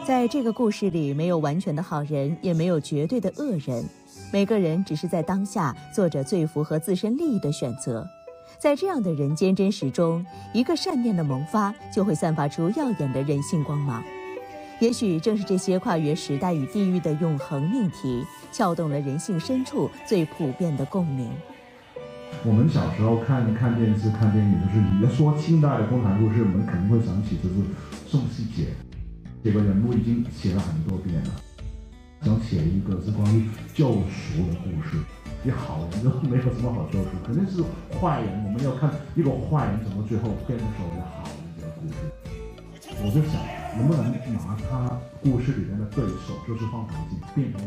在这个故事里，没有完全的好人，也没有绝对的恶人，每个人只是在当下做着最符合自身利益的选择。在这样的人间真实中，一个善念的萌发，就会散发出耀眼的人性光芒。也许正是这些跨越时代与地域的永恒命题，撬动了人性深处最普遍的共鸣。 我们小时候看电视、看电影，就是你要说清代的共产故事，我们肯定会想起就是宋希桀这个人物，已经写了很多遍了。想写一个是关于救赎的故事，你好人就没有什么好救赎，肯定是坏人。我们要看一个坏人怎么最后变成所谓的好人这个故事。我就想，能不能拿他故事里面的对手，就是方唐镜，变成